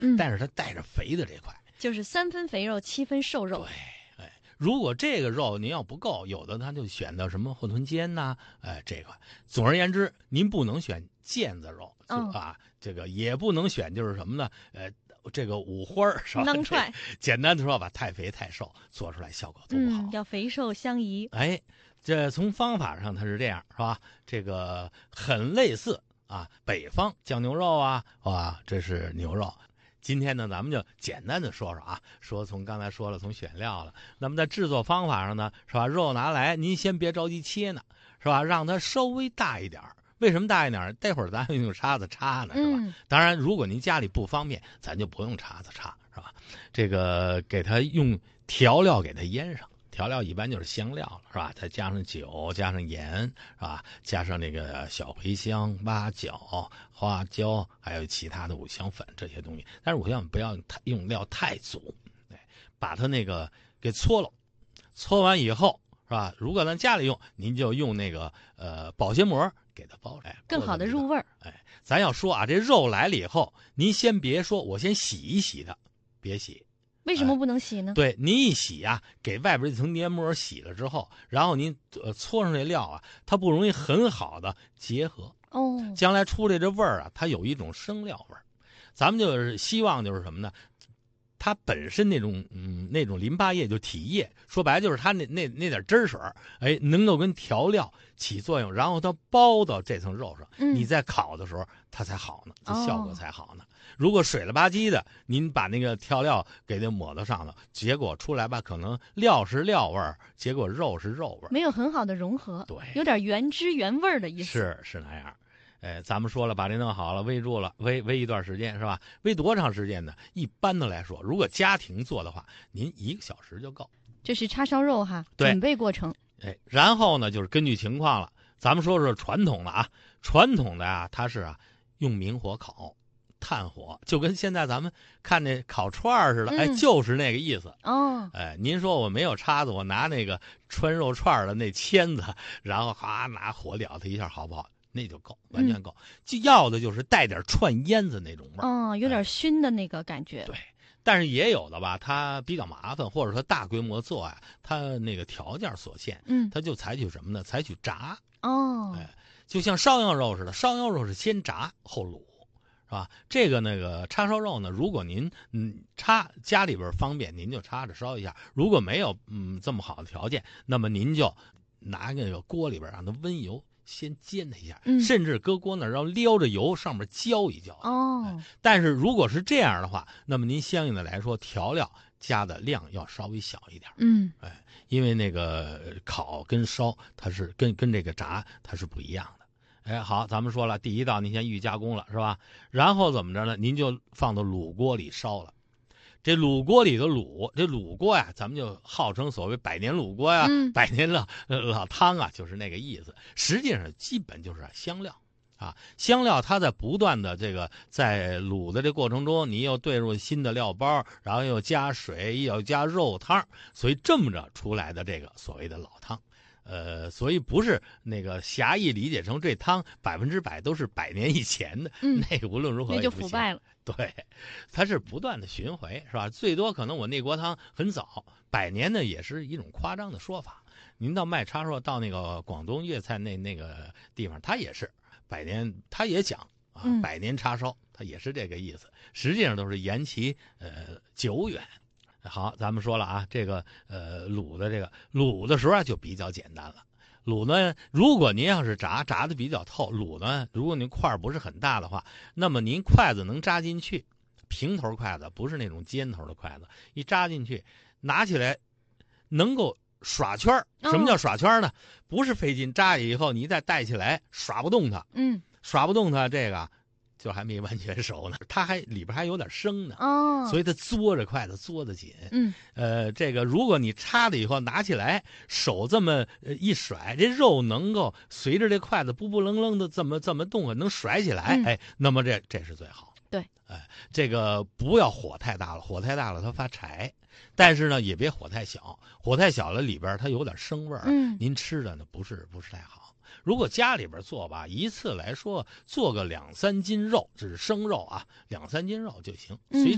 但是它带着肥的这块， 就是3分肥肉7分瘦肉。 对，如果这个肉您要不够，有的他就选到什么后臀尖呐，这块。总而言之，您不能选腱子肉，这个也不能选就是什么呢？这个五花是吧？ 囊踹， 简单的说吧，太肥太瘦，做出来效果都不好。 要肥瘦相宜。 这从方法上它是这样，是吧？这个很类似啊，北方酱牛肉啊，这是牛肉。今天呢，咱们就简单的说说啊，从刚才说了，从选料了。那么在制作方法上呢，是吧？肉拿来，您先别着急切呢，是吧？让它稍微大一点。为什么大一点？待会儿咱用叉子插呢，是吧？当然，如果您家里不方便，咱就不用叉子插，是吧？这个给它用调料给它腌上。调料一般就是香料了，是吧？再加上酒，加上盐，是吧？加上那个小茴香、八角、花椒，还有其他的五香粉这些东西。但是五香粉不要用料太足，把它那个给搓了，搓完以后，是吧？如果咱家里用，您就用那个保鲜膜给它包来， 更好的入味儿。 咱要说啊，这肉来了以后，您先别说，我先洗一洗它，别洗。 为什么不能洗呢？ 对，您一洗啊，给外边这层黏膜洗了之后，然后您搓上这料啊，它不容易很好的结合。将来出来这味儿啊，它有一种生料味儿。咱们就是希望就是什么呢？它本身那种淋巴液就体液，说白了就是它那点汁水，能够跟调料起作用，然后它包到这层肉上，你在烤的时候它才好呢，这效果才好呢。如果水了吧唧的，您把那个调料给它抹到上头，结果出来吧，可能料是料味儿，结果肉是肉味儿， 没有很好的融合， 对， 有点原汁原味的意思。 是那样。咱们说了，把这弄好了，煨住了，煨一段时间是吧？煨多长时间呢？一般的来说，如果家庭做的话，您1个小时就够。 这是叉烧肉哈，准备过程。 然后呢，就是根据情况了。咱们说说传统的啊，传统的啊，它是用明火烤，炭火，就跟现在咱们看那烤串似的，就是那个意思。您说我没有叉子，我拿那个穿肉串的那签子，然后拿火燎它一下，好不好？那就够，完全够。就要的就是带点串烟子那种味儿， 有点熏的那个感觉。 对，但是也有的吧，它比较麻烦，或者说大规模做啊，它那个条件所限，它就采取什么呢？采取炸。就像烧羊肉似的，烧羊肉是先炸后卤，是吧？这个那个叉烧肉呢，如果您家里边方便，您就插着烧一下；如果没有这么好的条件，那么您就拿那个锅里边让它温油。先煎它一下，甚至搁锅那儿，然后撩着油上面浇一浇。但是如果是这样的话，那么您相应的来说，调料加的量要稍微小一点。因为那个烤跟烧，它是跟这个炸它是不一样的。好，咱们说了，第一道您先预加工了，是吧？然后怎么着呢？您就放到卤锅里烧了。这卤锅里的卤，这卤锅呀，咱们就号称所谓百年卤锅呀，百年老汤啊，就是那个意思。实际上基本就是香料啊，香料它在不断的这个在卤的这过程中，你又兑入新的料包，然后又加水，又加肉汤，所以这么着出来的这个所谓的老汤。所以不是那个狭义理解成这汤100%都是100年以前的，那个无论如何那就腐败了。 对，它是不断的巡回，是吧？最多可能我那锅汤很早，100年呢也是一种夸张的说法。您到卖叉烧到那个广东粤菜那个地方，它也是100年，它也讲100年叉烧，它也是这个意思。实际上都是言其久远。好，咱们说了啊，这个卤的时候啊就比较简单了。卤呢，如果您要是炸的比较透，卤呢，如果您块不是很大的话，那么您筷子能扎进去，平头筷子，不是那种尖头的筷子，一扎进去，拿起来能够耍圈儿。什么叫耍圈呢？不是费劲，扎以后你再带起来，耍不动它。耍不动它，这个就还没完全熟呢，它里边还有点生呢，所以它嘬着筷子嘬得紧。这个如果你插了以后拿起来，手这么一甩，这肉能够随着这筷子不愣愣的这么动，能甩起来，那么这是最好。 对， 这个不要火太大了，火太大了它发柴，但是呢也别火太小，火太小了里边它有点生味儿，您吃的呢不是太好。如果家里边做吧，一次来说做个2-3斤肉，这是生肉啊，2-3斤肉就行，随